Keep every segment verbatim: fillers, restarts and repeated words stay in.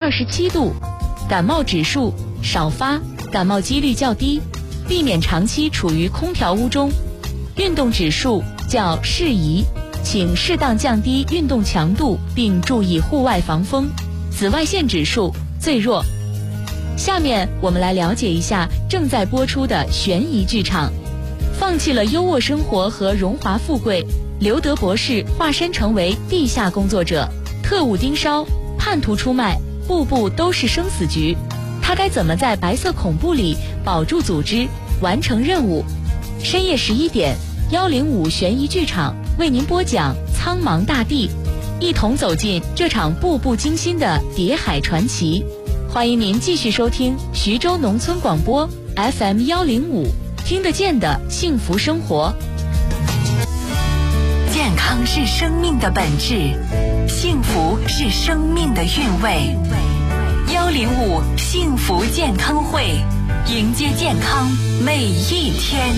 二十七度，感冒指数少发，感冒几率较低，避免长期处于空调屋中。运动指数较适宜，请适当降低运动强度，并注意户外防风。紫外线指数最弱。下面我们来了解一下正在播出的悬疑剧场。放弃了优渥生活和荣华富贵，刘德博士化身成为地下工作者，特务盯梢，叛徒出卖，步步都是生死局。他该怎么在白色恐怖里保住组织，完成任务？深夜十一点，幺零五悬疑剧场为您播讲《苍茫大地》，一同走进这场步步惊心的谍海传奇。欢迎您继续收听徐州农村广播 F M 幺零五，听得见的幸福生活。 健康是生命的本质，幸福是生命的韵味。幺零五幸福健康会，迎接健康每一天。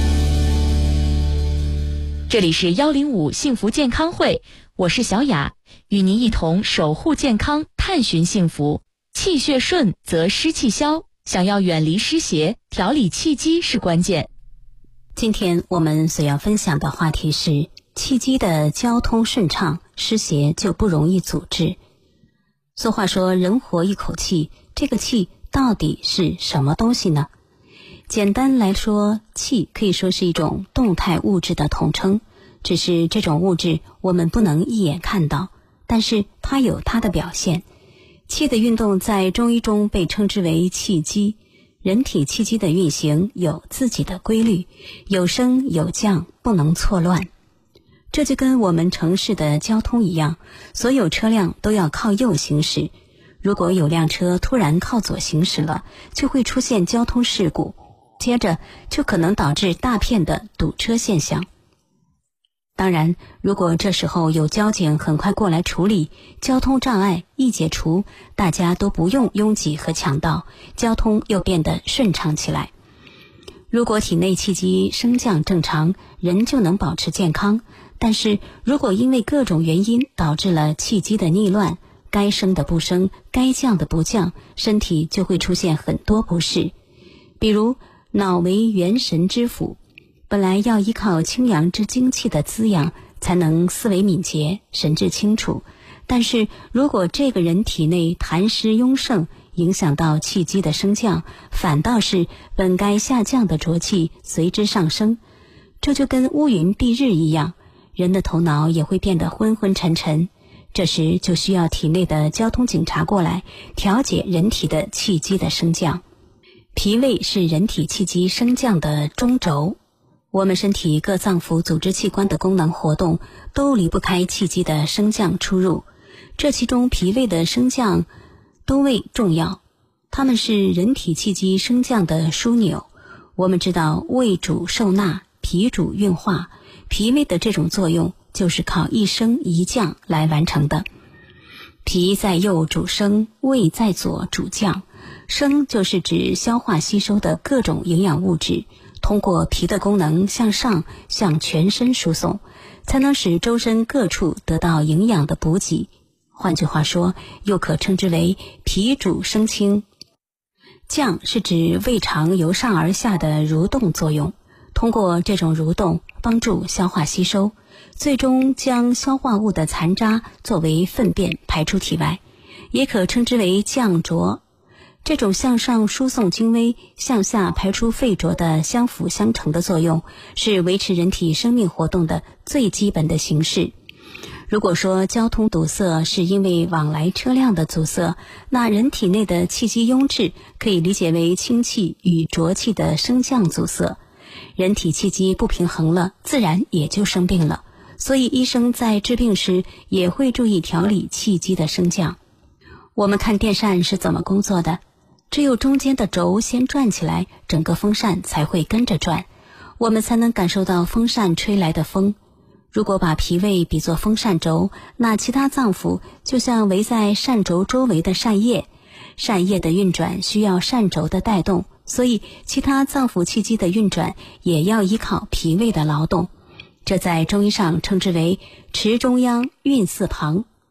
这里是幺零五幸福健康会，我是小雅，与您一同守护健康，探寻幸福。气血顺则湿气消，想要远离湿邪，调理气机是关键。 今天我们所要分享的话题是气机的交通顺畅，湿邪就不容易阻滞。俗话说人活一口气，这个气到底是什么东西呢？简单来说，气可以说是一种动态物质的统称，只是这种物质我们不能一眼看到，但是它有它的表现。气的运动在中医中被称之为气机，人体气机的运行有自己的规律，有升有降，不能错乱。这就跟我们城市的交通一样，所有车辆都要靠右行驶，如果有辆车突然靠左行驶了，就会出现交通事故，接着就可能导致大片的堵车现象。当然，如果这时候有交警很快过来处理，交通障碍一解除，大家都不用拥挤和抢道，交通又变得顺畅起来。如果体内气机升降正常，人就能保持健康。但是如果因为各种原因导致了气机的逆乱，该升的不升，该降的不降，身体就会出现很多不适。比如脑为元神之府，本来要依靠清阳之精气的滋养，才能思维敏捷，神志清楚。但是如果这个人体内痰湿壅盛，影响到气机的升降，反倒是本该下降的浊气随之上升，这就跟乌云蔽日一样，人的头脑也会变得昏昏沉沉。这时就需要体内的交通警察过来调节人体的气机的升降。脾胃是人体气机升降的中轴，我们身体各脏腑组织器官的功能活动都离不开气机的升降出入，这其中脾胃的升降都为重要，它们是人体气机升降的枢纽。我们知道胃主受纳，脾主运化，脾胃的这种作用就是靠一升一降来完成的。脾在右主升，胃在左主降。升就是指消化吸收的各种营养物质，通过脾的功能向上向全身输送，才能使周身各处得到营养的补给。换句话说，又可称之为脾主升清。降是指胃肠由上而下的蠕动作用，通过这种蠕动帮助消化吸收，最终将消化物的残渣作为粪便排出体外，也可称之为降浊。这种向上输送精微，向下排出废浊的相辅相成的作用，是维持人体生命活动的最基本的形式。如果说交通堵塞是因为往来车辆的阻塞，那人体内的气机壅滞可以理解为清气与浊气的升降阻塞。人体气机不平衡了，自然也就生病了。所以医生在治病时也会注意调理气机的升降。我们看电扇是怎么工作的，只有中间的轴先转起来，整个风扇才会跟着转，我们才能感受到风扇吹来的风。如果把脾胃比作风扇轴，那其他脏腑就像围在扇轴周围的扇叶，扇叶的运转需要扇轴的带动，所以其他脏腑气机的运转也要依靠脾胃的劳动。这在中医上称之为持中央运四旁，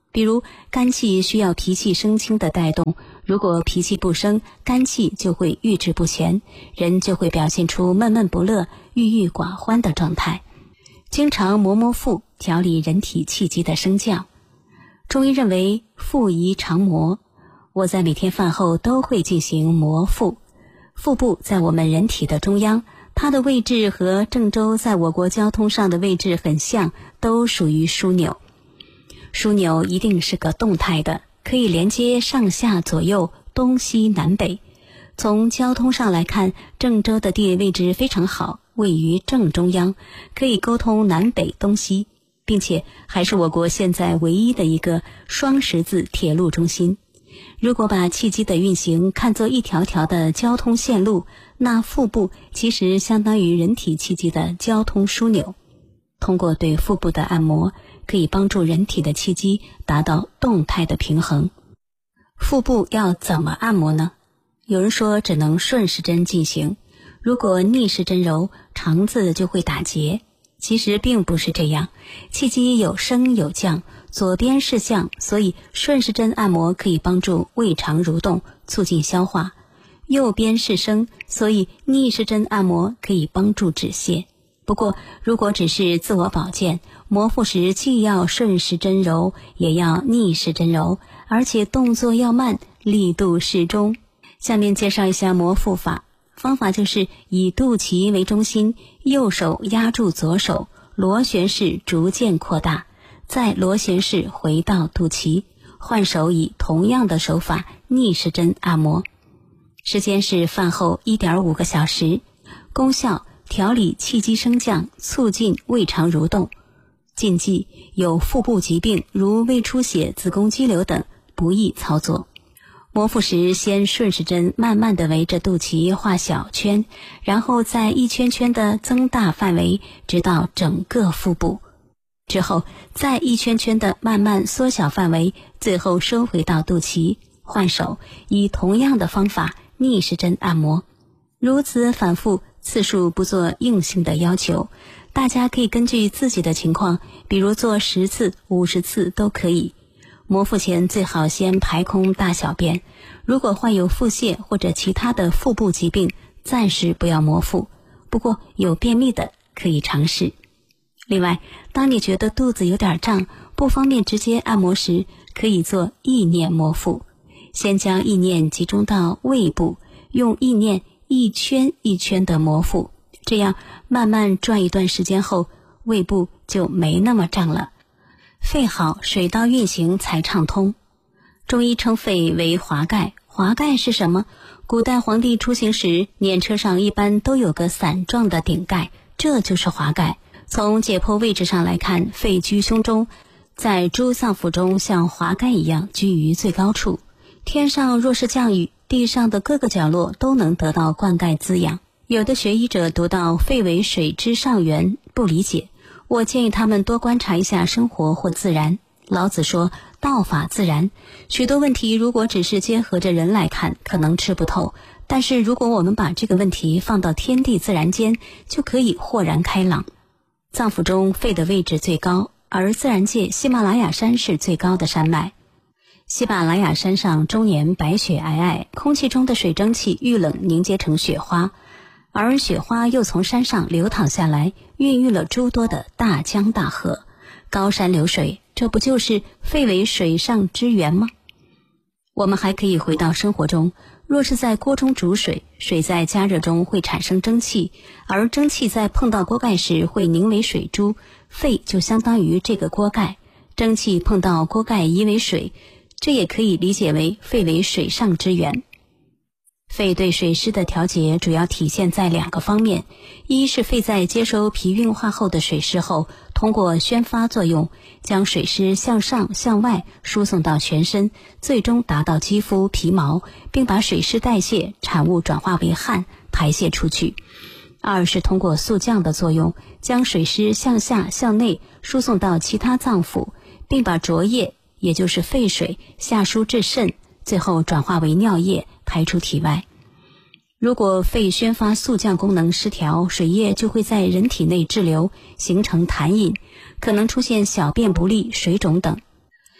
比如肝气需要脾气升清的带动，如果脾气不升，肝气就会郁滞不前，人就会表现出闷闷不乐、郁郁寡欢的状态。经常磨磨腹，调理人体气机的升降。中医认为腹宜常磨，我在每天饭后都会进行磨腹。腹部在我们人体的中央，它的位置和郑州在我国交通上的位置很像，都属于枢纽。枢纽一定是个动态的，可以连接上下左右、东西南北。从交通上来看，郑州的地理位置非常好，位于正中央，可以沟通南北东西，并且还是我国现在唯一的一个双十字铁路中心。如果把气机的运行看作一条条的交通线路，那腹部其实相当于人体气机的交通枢纽。通过对腹部的按摩，可以帮助人体的气机达到动态的平衡。腹部要怎么按摩呢？有人说只能顺时针进行，如果逆时针揉，肠子就会打结。其实并不是这样，气机有升有降，左边是降，所以顺时针按摩可以帮助胃肠蠕动，促进消化；右边是升，所以逆时针按摩可以帮助止泻。不过如果只是自我保健，磨腹时既要顺时针揉，也要逆时针揉，而且动作要慢，力度适中。下面介绍一下磨腹法。方法就是以肚脐为中心，右手压住左手，螺旋式逐渐扩大，再螺旋式回到肚脐，换手以同样的手法逆时针按摩。时间是饭后 一点五个小时。功效：调理气机升降，促进胃肠蠕动。禁忌：有腹部疾病如胃出血、子宫肌瘤等，不宜操作。磨腹时，先顺时针慢慢地围着肚脐画小圈，然后再一圈圈地增大范围，直到整个腹部。之后再一圈圈地慢慢缩小范围，最后收回到肚脐，换手，以同样的方法逆时针按摩。如此反复，次数不做硬性的要求，大家可以根据自己的情况，比如做十次、五十次都可以。磨腹前最好先排空大小便，如果患有腹泻或者其他的腹部疾病，暂时不要磨腹，不过有便秘的可以尝试。另外，当你觉得肚子有点胀，不方便直接按摩时，可以做意念磨腹。先将意念集中到胃部，用意念一圈一圈的磨腹，这样慢慢转一段时间后，胃部就没那么胀了。肺好，水道运行才畅通。中医称肺为华盖，华盖是什么？古代皇帝出行时，辇车上一般都有个伞状的顶盖，这就是华盖。从解剖位置上来看，肺居胸中，在诸脏腑中像华盖一样居于最高处。天上若是降雨，地上的各个角落都能得到灌溉滋养。有的学医者读到肺为水之上源，不理解。我建议他们多观察一下生活或自然。老子说道法自然，许多问题如果只是结合着人来看，可能吃不透，但是如果我们把这个问题放到天地自然间，就可以豁然开朗。脏腑中肺的位置最高，而自然界喜马拉雅山是最高的山脉。喜马拉雅山上终年白雪皑皑，空气中的水蒸气遇冷凝结成雪花，而雪花又从山上流淌下来，孕育了诸多的大江大河。高山流水，这不就是肺为水上之源吗？我们还可以回到生活中，若是在锅中煮水，水在加热中会产生蒸汽，而蒸汽在碰到锅盖时会凝为水珠，肺就相当于这个锅盖，蒸汽碰到锅盖移为水，这也可以理解为肺为水上之源。肺对水湿的调节主要体现在两个方面，一是肺在接收脾运化后的水湿后，通过宣发作用，将水湿向上向外输送到全身，最终达到肌肤皮毛，并把水湿代谢产物转化为汗排泄出去。二是通过速降的作用，将水湿向下向内输送到其他脏腑，并把浊液也就是废水下输至肾，最后转化为尿液排出体外。如果肺宣发速降功能失调，水液就会在人体内滞留，形成痰饮，可能出现小便不利、水肿等。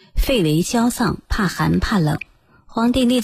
肺为焦丧，怕寒怕冷。黄帝内